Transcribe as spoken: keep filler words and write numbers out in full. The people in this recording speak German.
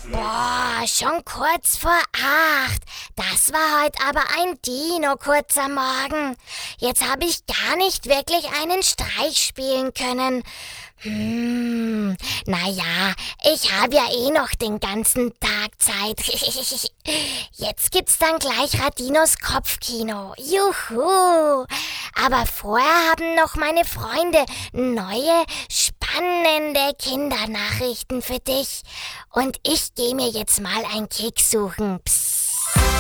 Boah, schon kurz vor acht. Das war heute aber ein Dino-kurzer Morgen. Jetzt habe ich gar nicht wirklich einen Streich spielen können. Hm, naja, ich habe ja eh noch den ganzen Tag Zeit. Jetzt gibt's dann gleich Radinos Kopfkino. Juhu! Aber vorher haben noch meine Freunde neue, spannende Kindernachrichten für dich. Und ich gehe mir jetzt mal einen Keks suchen. Psst.